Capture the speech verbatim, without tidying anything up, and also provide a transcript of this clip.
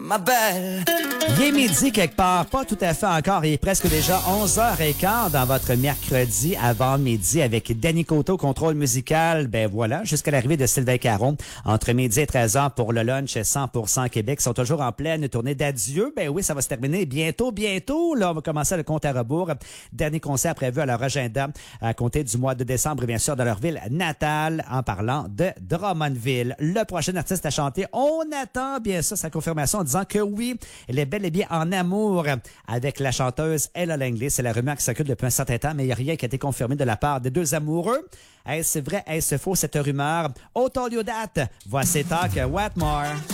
ma belle. Il est midi quelque part, pas tout à fait encore, il est presque déjà onze heures quinze dans votre mercredi avant midi avec Danny Coteau, contrôle musical. Ben voilà, jusqu'à l'arrivée de Sylvain Caron, entre midi et treize heures pour le lunch cent pour cent Québec. Ils sont toujours en pleine tournée d'adieu. Ben oui, ça va se terminer bientôt, bientôt. Là, on va commencer le compte à rebours. Dernier concert prévu à leur agenda à compter du mois de décembre, bien sûr, dans leur ville natale, en parlant de Drummondville. Le prochain artiste à chanter, on attend bien sûr sa confirmation en disant que oui, elle est bel et bien en amour avec la chanteuse Ella Langley. C'est la rumeur qui circule depuis un certain temps, mais il n'y a rien qui a été confirmé de la part des deux amoureux. Est-ce vrai, est-ce faux cette rumeur? Oh, told you that. Voici Talk What More.